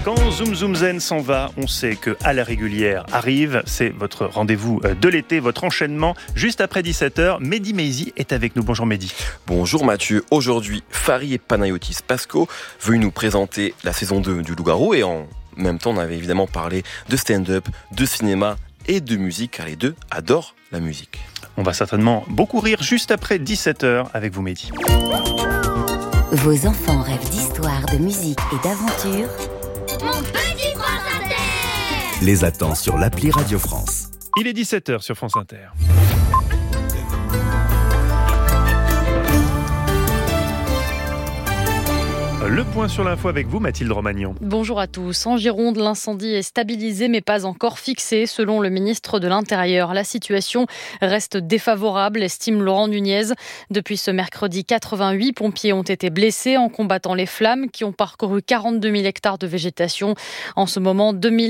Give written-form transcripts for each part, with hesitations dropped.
Quand Zoom Zoom Zen s'en va, on sait que À la régulière arrive. C'est votre rendez-vous de l'été, votre enchaînement. Juste après 17h, Mehdi Maizi est avec nous. Bonjour Mehdi. Bonjour Mathieu. Aujourd'hui, Fari et Panayotis Pasco veulent nous présenter la saison 2 du Loup-Garou. Et en même temps, on avait évidemment parlé de stand-up, de cinéma et de musique, car les deux adorent la musique. On va certainement beaucoup rire juste après 17h avec vous Mehdi. Vos enfants rêvent d'histoire, de musique et d'aventure. Mon petit France Inter les attend sur l'appli Radio France. Il est 17h sur France Inter. Le point sur l'info avec vous, Mathilde Romagnon. Bonjour à tous. En Gironde, l'incendie est stabilisé mais pas encore fixé. Selon le ministre de l'Intérieur, la situation reste défavorable, estime Laurent Nunez. Depuis ce mercredi, 88 pompiers ont été blessés en combattant les flammes qui ont parcouru 42 000 hectares de végétation. En ce moment,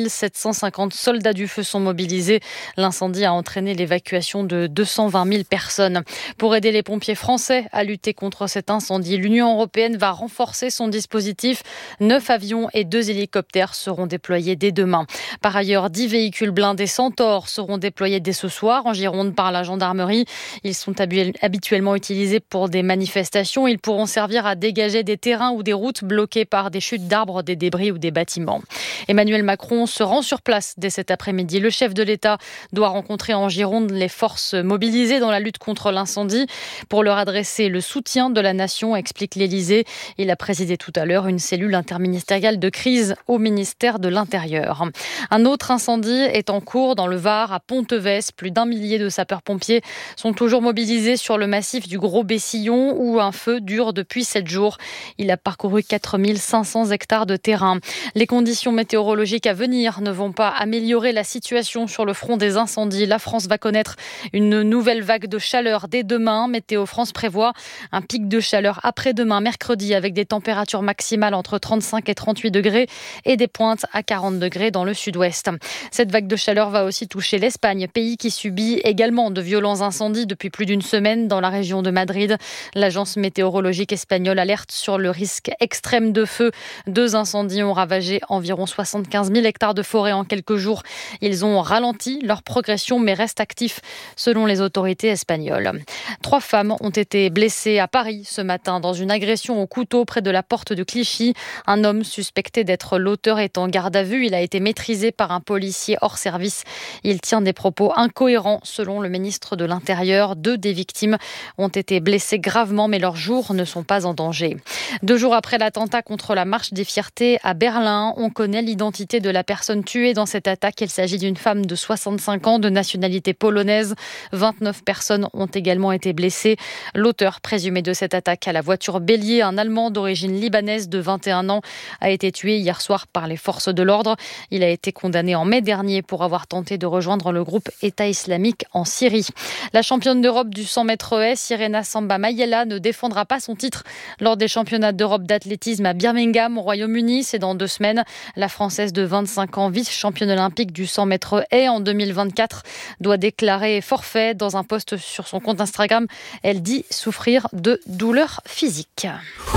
2750 soldats du feu sont mobilisés. L'incendie a entraîné l'évacuation de 220 000 personnes. Pour aider les pompiers français à lutter contre cet incendie, l'Union européenne va renforcer son dispositif. 9 avions et 2 hélicoptères seront déployés dès demain. Par ailleurs, 10 véhicules blindés Centaure seront déployés dès ce soir en Gironde par la gendarmerie. Ils sont habituellement utilisés pour des manifestations. Ils pourront servir à dégager des terrains ou des routes bloquées par des chutes d'arbres, des débris ou des bâtiments. Emmanuel Macron se rend sur place dès cet après-midi. Le chef de l'État doit rencontrer en Gironde les forces mobilisées dans la lutte contre l'incendie pour leur adresser le soutien de la nation, explique l'Élysée. Il a présidé tout à l'heure une cellule interministérielle de crise au ministère de l'Intérieur. Un autre incendie est en cours dans le Var, à Pontevès. Plus d'1 millier de sapeurs-pompiers sont toujours mobilisés sur le massif du Gros-Bessillon où un feu dure depuis 7 jours. Il a parcouru 4 500 hectares de terrain. Les conditions météorologiques à venir ne vont pas améliorer la situation sur le front des incendies. La France va connaître une nouvelle vague de chaleur dès demain. Météo France prévoit un pic de chaleur après-demain, mercredi, avec des températures maximales entre 35 et 38 degrés et des pointes à 40 degrés dans le sud-ouest. Cette vague de chaleur va aussi toucher l'Espagne, pays qui subit également de violents incendies depuis plus d'une semaine dans la région de Madrid. L'agence météorologique espagnole alerte sur le risque extrême de feu. 2 incendies ont ravagé environ 75 000 hectares de forêt en quelques jours. Ils ont ralenti leur progression mais restent actifs selon les autorités espagnoles. 3 femmes ont été blessées à Paris ce matin dans une agression au couteau près de la porte de Clichy. Un homme suspecté d'être l'auteur est en garde à vue. Il a été maîtrisé par un policier hors service. Il tient des propos incohérents selon le ministre de l'Intérieur. 2 des victimes ont été blessées gravement mais leurs jours ne sont pas en danger. 2 jours après l'attentat contre la Marche des Fiertés à Berlin, on connaît l'identité de la personne tuée dans cette attaque. Il s'agit d'une femme de 65 ans de nationalité polonaise. 29 personnes ont également été blessées. L'auteur présumé de cette attaque à la voiture bélier, un Allemand d'origine libanaise de 21 ans, a été tué hier soir par les forces de l'ordre. Il a été condamné en mai dernier pour avoir tenté de rejoindre le groupe État islamique en Syrie. La championne d'Europe du 100 mètres haies, Sirena Samba Mayela, ne défendra pas son titre lors des championnats d'Europe d'athlétisme à Birmingham, au Royaume-Uni. C'est dans 2 semaines. La Française de 25 ans, vice-championne olympique du 100 mètres haies en 2024, doit déclarer forfait. Dans un post sur son compte Instagram, elle dit souffrir de douleurs physiques.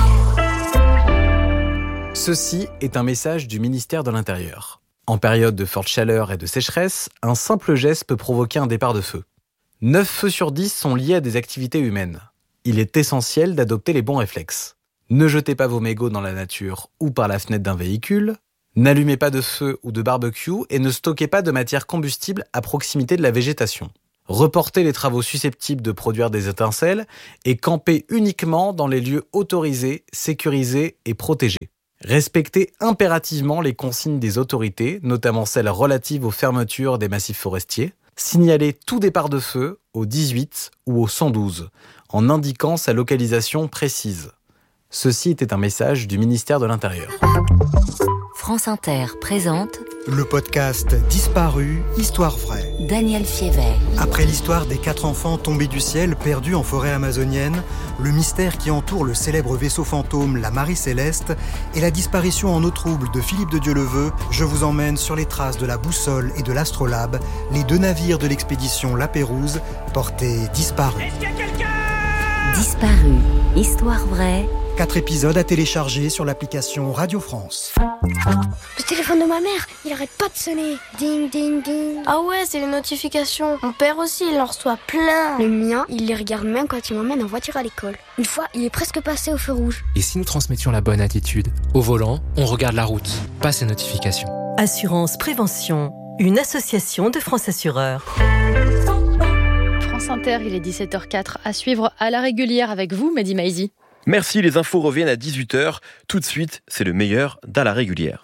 Ceci est un message du ministère de l'Intérieur. En période de forte chaleur et de sécheresse, un simple geste peut provoquer un départ de feu. 9 feux sur 10 sont liés à des activités humaines. Il est essentiel d'adopter les bons réflexes. Ne jetez pas vos mégots dans la nature ou par la fenêtre d'un véhicule. N'allumez pas de feu ou de barbecue et ne stockez pas de matière combustible à proximité de la végétation. Reportez les travaux susceptibles de produire des étincelles et campez uniquement dans les lieux autorisés, sécurisés et protégés. Respectez impérativement les consignes des autorités, notamment celles relatives aux fermetures des massifs forestiers. Signalez tout départ de feu au 18 ou au 112, en indiquant sa localisation précise. Ceci était un message du ministère de l'Intérieur. France Inter présente le podcast Disparu, Histoire vraie. Daniel Fiévet. Après l'histoire des 4 enfants tombés du ciel perdus en forêt amazonienne, le mystère qui entoure le célèbre vaisseau fantôme, la Marie Céleste, et la disparition en eau trouble de Philippe de Dieuleveux, je vous emmène sur les traces de la Boussole et de l'Astrolabe, les 2 navires de l'expédition La Pérouse, portés disparus. Disparu, Histoire vraie, 4 épisodes à télécharger sur l'application Radio France. Le téléphone de ma mère, il arrête pas de sonner. Ding, ding, ding. Ah ouais, c'est les notifications. Mon père aussi, il en reçoit plein. Le mien, il les regarde même quand il m'emmène en voiture à l'école. Une fois, il est presque passé au feu rouge. Et si nous transmettions la bonne attitude ? Au volant, on regarde la route, pas ses notifications. Assurance Prévention, une association de France Assureurs. France Inter, il est 17h04 à suivre à la régulière avec vous, Mehdi Maizi. Merci, les infos reviennent à 18h. Tout de suite, c'est le meilleur d'à la régulière.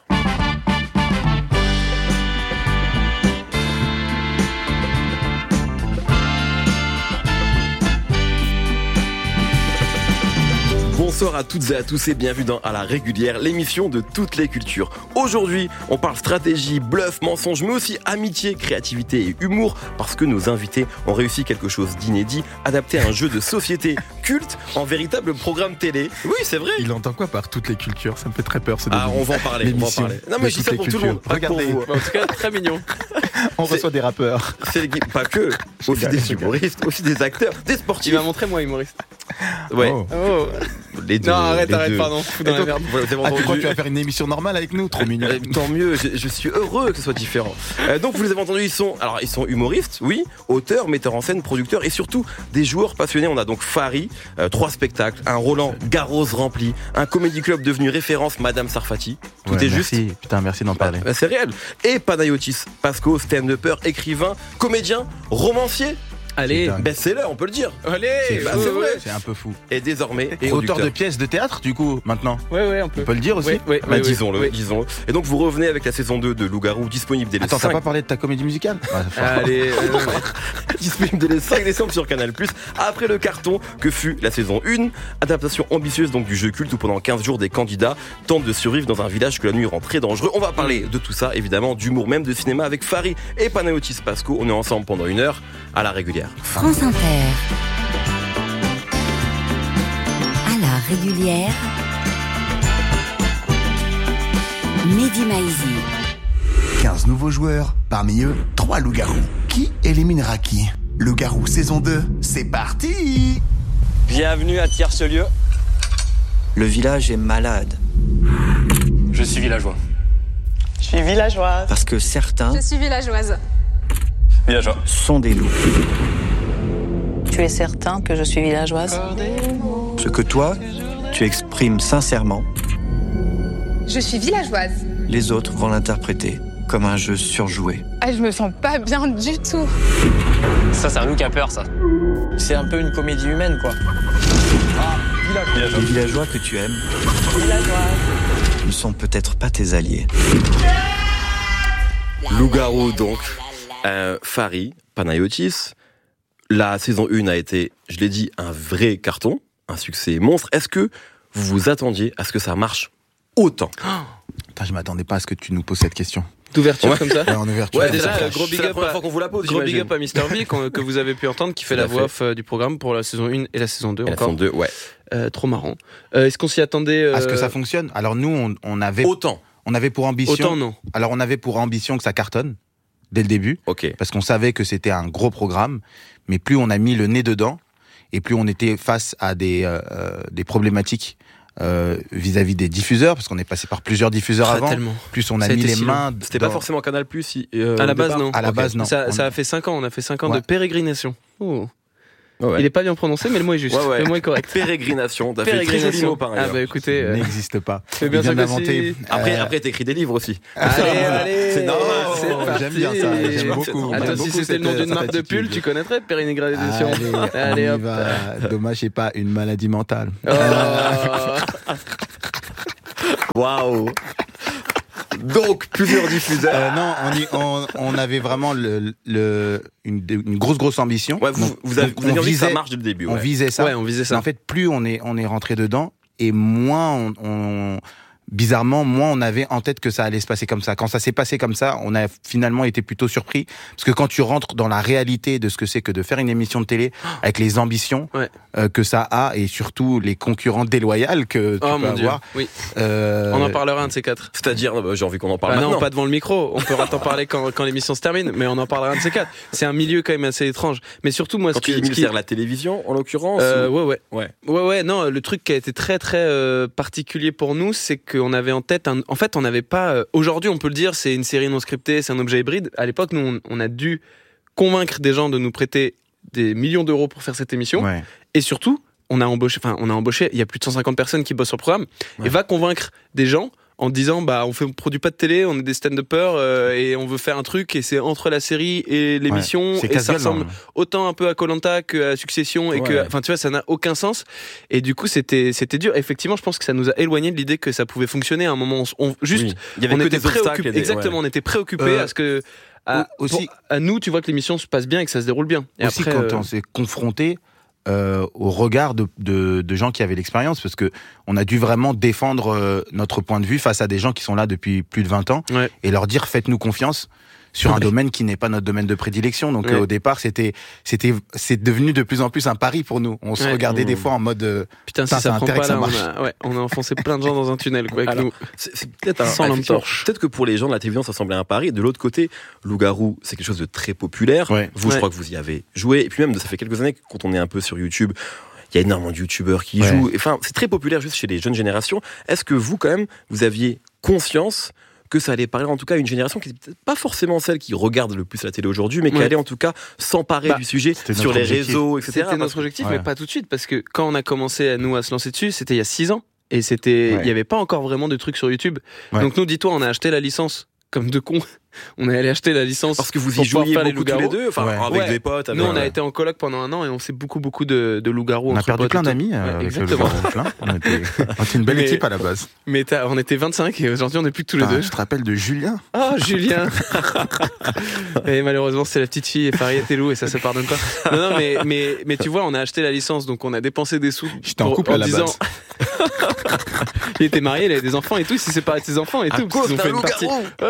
Bonsoir à toutes et à tous et bienvenue dans À la régulière, l'émission de toutes les cultures. Aujourd'hui, on parle stratégie, bluff, mensonge, mais aussi amitié, créativité et humour, parce que nos invités ont réussi quelque chose d'inédit, adapter un jeu de société culte en véritable programme télé. Oui, c'est vrai. Il entend quoi par toutes les cultures ? Ça me fait très peur ce début. Ah, on va en parler, on va en parler. Non mais je dis ça pour tout le monde, pas pour vous. En tout cas, très mignon. On reçoit des rappeurs. Pas que, aussi des humoristes, aussi des acteurs, des sportifs. Tu m'as montré moi humoriste. Ouais. Oh. Les deux, non, arrête, deux. pardon. Fous dans la merde. Tu crois que tu vas faire une émission normale avec nous ? Trop mignon. Tant mieux, je suis heureux que ce soit différent. Donc vous les avez entendus, ils sont humoristes, oui, auteurs, metteurs en scène, producteurs et surtout des joueurs passionnés. On a donc Fari, 3 spectacles, un Roland Garros rempli, un comédie club devenu référence Madame Sarfati. Tout est juste. Putain, merci d'en parler. C'est réel. Et Panayotis Pasco, stand-upper, écrivain, comédien, romancier. Allez, best-seller, on peut le dire. Allez, c'est vrai. C'est un peu fou. Et désormais, et auteur de pièces de théâtre, du coup, maintenant. Ouais, on peut le dire aussi. Oui, disons-le. Et donc, vous revenez avec la saison 2 de Loup-Garou, disponible dès le 5. Attends, t'as pas parlé de ta comédie musicale ? Allez, disponible dès le 5 décembre sur Canal+. Après le carton que fut la saison 1, adaptation ambitieuse donc du jeu culte où pendant 15 jours, des candidats tentent de survivre dans un village que la nuit rend très dangereux. On va parler de tout ça, évidemment, d'humour, même de cinéma avec Fari et Panayotis Pasco. On est ensemble pendant 1 heure à la régulière. France Inter. À la régulière, Mehdi Maizi. 15 nouveaux joueurs, parmi eux 3 loups-garous. Qui éliminera qui ? Loup-garou saison 2, c'est parti ! Bienvenue à Tiercelieu. Le village est malade. Je suis villageois. Je suis villageoise. Parce que certains... Je suis villageoise. Villageois. ...sont des loups. Tu es certain que je suis villageoise ? Ce que toi, tu exprimes sincèrement. Je suis villageoise. Les autres vont l'interpréter comme un jeu surjoué. Ah, je me sens pas bien du tout. Ça, c'est un loup qui a peur, ça. C'est un peu une comédie humaine, quoi. Villageois. Les villageois que tu aimes ne sont peut-être pas tes alliés. Loup-garou, donc. Fari, Panayotis. La saison 1 a été, je l'ai dit, un vrai carton, un succès monstre. Est-ce que vous vous attendiez à ce que ça marche autant ? Putain, je m'attendais pas à ce que tu nous poses cette question. D'ouverture comme ça. Ouais, en ouverture. Ouais, déjà, gros big up à Mr V que vous avez pu entendre, qui fait la voix off du programme pour la saison 1 et la saison 2 encore. La saison 2, ouais. Trop marrant. Est-ce qu'on s'y attendait à ce que ça fonctionne ? Alors nous, on avait... Autant. On avait pour ambition... Autant, non. Alors on avait pour ambition que ça cartonne, dès le début. Ok. Parce qu'on savait que c'était un gros programme, mais plus on a mis le nez dedans, et plus on était face à des problématiques vis-à-vis des diffuseurs, parce qu'on est passé par plusieurs diffuseurs avant. Tellement. Plus on a mis les mains. C'était pas forcément Canal+. À la base, non. À la base, non. Ça a fait 5 ans. On a fait 5 ans de pérégrination. Oh. Ouais. Il est pas bien prononcé, mais le mot est juste. Ouais. Le mot est correct. Pérégrination. T'as fait très joli mot par ailleurs. Ah bah écoutez, n'existe pas. C'est bien ça d'inventer. Après t'écris des livres aussi. Allez, c'est normal. J'aime bien ça. J'aime beaucoup. Attends, si c'était le nom d'une marque de pull, tu connaîtrais Pérégrination. Allez, hop. Dommage, c'est pas une maladie mentale. Waouh. Donc, plusieurs diffuseurs. Non, on avait vraiment une grosse ambition. Ouais, vous avez envie que ça marche dès le début. On visait ça. Ouais, on visait ça. En fait, plus on est rentré dedans, et moins bizarrement, moins on avait en tête que ça allait se passer comme ça. Quand ça s'est passé comme ça, on a finalement été plutôt surpris. Parce que quand tu rentres dans la réalité de ce que c'est que de faire une émission de télé, avec les ambitions que ça a, et surtout les concurrents déloyaux que tu peux avoir. Oui. On en parlera un de ces quatre. C'est-à-dire, j'ai envie qu'on en parle maintenant. Non, pas devant le micro. On pourra t'en parler quand l'émission se termine, mais on en parlera un de ces quatre. C'est un milieu quand même assez étrange. Mais surtout, moi, quand tu dis la télévision, en l'occurrence. Ouais. Non, le truc qui a été très très particulier pour nous, c'est qu'on avait en tête, en fait, on n'avait pas. Aujourd'hui, on peut le dire, c'est une série non scriptée, c'est un objet hybride. À l'époque, nous, on a dû convaincre des gens de nous prêter des millions d'euros pour faire cette émission. Ouais. Et surtout, on a embauché. Il y a plus de 150 personnes qui bossent sur le programme. Ouais. Et va convaincre des gens en disant on produit pas de télé, on est des stand-uppers et on veut faire un truc et c'est entre la série et l'émission et ça ressemble autant un peu à Koh-Lanta qu'à Succession et que tu vois, ça n'a aucun sens. Et du coup c'était dur. Effectivement, je pense que ça nous a éloigné de l'idée que ça pouvait fonctionner à un moment. Il y avait des obstacles. Exactement, on était préoccupés à ce que à nous, tu vois, que l'émission se passe bien et que ça se déroule bien. Et aussi après, quand on s'est confronté au regard de gens qui avaient l'expérience, parce que on a dû vraiment défendre notre point de vue face à des gens qui sont là depuis plus de 20 ans et leur dire faites-nous confiance sur un domaine qui n'est pas notre domaine de prédilection. Donc au départ, c'est devenu de plus en plus un pari pour nous. On se regardait des fois en mode putain, si ça prend pas là, on a enfoncé plein de gens dans un tunnel quoi, avec alors, nous. C'est peut-être sans lampe torche. Peut-être que pour les gens de la télévision, ça semblait un pari. Et de l'autre côté, Loup-garou, c'est quelque chose de très populaire. Vous, je crois que vous y avez joué. Et puis même, ça fait quelques années que quand on est un peu sur YouTube, il y a énormément de youtubeurs qui y jouent. Enfin, c'est très populaire juste chez les jeunes générations. Est-ce que vous, quand même, vous aviez conscience que ça allait parler en tout cas à une génération qui n'est peut-être pas forcément celle qui regarde le plus la télé aujourd'hui, mais qui allait en tout cas s'emparer du sujet sur les réseaux, etc. C'était notre objectif, mais pas tout de suite, parce que quand on a commencé à se lancer dessus, c'était il y a 6 ans, et il n'y avait pas encore vraiment de trucs sur YouTube. Donc nous, dis-toi, on a acheté la licence comme deux cons. On est allé acheter la licence parce que vous y jouiez beaucoup tous les deux, avec des potes. Nous, on a été en coloc pendant un an et on s'est beaucoup de loups-garous. On a perdu plein d'amis. Exactement. On était une belle équipe à la base. Mais on était 25 et aujourd'hui on est plus que tous les deux. Je te rappelle de Julien. Oh Julien. Et malheureusement c'est la petite fille et Farid était loup et ça se pardonne pas. Non, mais tu vois, on a acheté la licence, donc on a dépensé des sous. J'étais en couple à la base. Il était marié, il avait des enfants et tout, il s'est séparé de ses enfants et tout. Parce qu'ils ont fait une partie.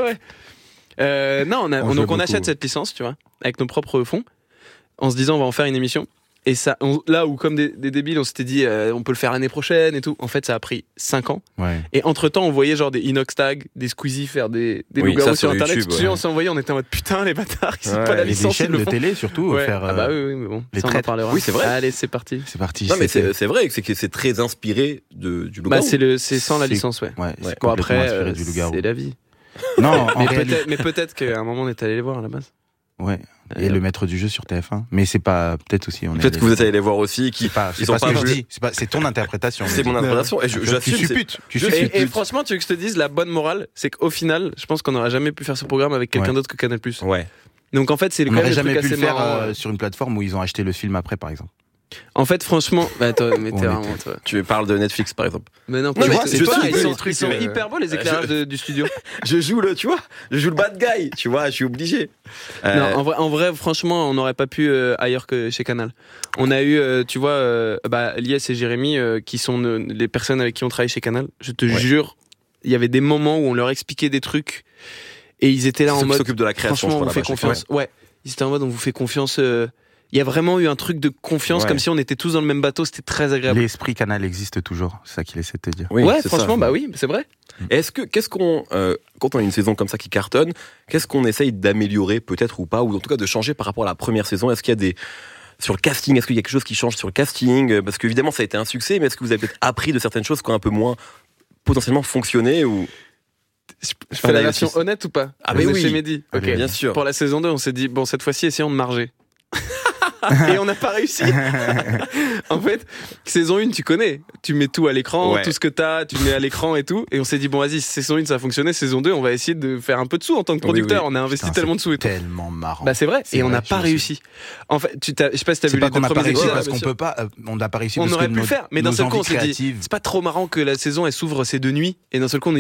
On achète cette licence, tu vois, avec nos propres fonds, en se disant on va en faire une émission. Et ça, là où comme des débiles, on s'était dit on peut le faire l'année prochaine et tout. En fait, ça a pris 5 ans. Et entre temps, on voyait genre des Inox Tags, des Squeezie faire des loups-garous sur Internet. YouTube, on s'est envoyé, on était en mode putain les bâtards, ils ont pas la licence. Des chaînes de télé surtout. Faire, oui, mais bon, ça on en parlera. Oui, c'est vrai. Allez, c'est parti. Non, mais c'est vrai que c'est très inspiré du loup-garou. C'est sans la licence, Bon, après, c'est la vie. Non, mais peut-être qu'à un moment on est allé les voir à la base. Ouais. Et le maître du jeu sur TF1. Mais c'est pas, peut-être aussi, peut-être que vous êtes allé les voir aussi, ils ont pas vu. C'est ton interprétation. C'est mon interprétation. Et j'assume. Et franchement, tu veux que je te dise, la bonne morale, c'est qu'au final, je pense qu'on n'aurait jamais pu faire ce programme avec quelqu'un d'autre que Canal+. Ouais. Donc en fait, c'est on n'aurait jamais pu le faire sur une plateforme où ils ont acheté le film après, par exemple. En fait, franchement, attends, mais t'es vraiment, toi. Tu parles de Netflix, par exemple. Mais non, ils sont hyper beaux les éclairages du studio. Je joue le bad guy, tu vois, je suis obligé. Non, en vrai, franchement, on n'aurait pas pu ailleurs que chez Canal. On a eu, tu vois, Lies et Jérémy, qui sont les personnes avec qui on travaille chez Canal. Je te jure, il y avait des moments où on leur expliquait des trucs et ils étaient là en mode. S'occupe de la création. Franchement, on vous fait confiance. Ouais, ils étaient en mode, on vous fait confiance. Il y a vraiment eu un truc de confiance, comme si on était tous dans le même bateau, c'était très agréable. L'esprit Canal existe toujours, c'est ça qu'il essaie de te dire. Oui, franchement, oui, c'est vrai. Quand on a une saison comme ça qui cartonne, qu'est-ce qu'on essaye d'améliorer peut-être ou pas, ou en tout cas de changer par rapport à la première saison? Est-ce qu'il y a sur le casting, est-ce qu'il y a quelque chose qui change sur le casting? Parce qu'évidemment ça a été un succès, mais est-ce que vous avez peut-être appris de certaines choses qui ont un peu moins potentiellement fonctionné ou... Je fais la version honnête ou pas? Ah mais oui, chez Mehdi. Okay. Bien sûr. Pour la saison 2, on s'est dit, bon, cette fois-ci, essayons de marger. Et on n'a pas réussi. En fait, saison 1, tu connais. Tu mets tout à l'écran, tout ce que t'as, tu mets à l'écran et tout. Et on s'est dit, bon, vas-y, saison 1, ça a fonctionné. Saison 2, on va essayer de faire un peu de sous en tant que producteur. On a investi tellement de sous et tout. C'est tellement marrant. C'est vrai. Et on n'a pas réussi. En fait, je sais pas si t'as vu les deux premiers épisodes. Parce qu'on peut pas, on n'a pas réussi. On aurait pu le faire. Mais d'un seul coup, on s'est dit, c'est pas trop marrant que la saison, elle s'ouvre ces 2 nuits. Et d'un seul coup,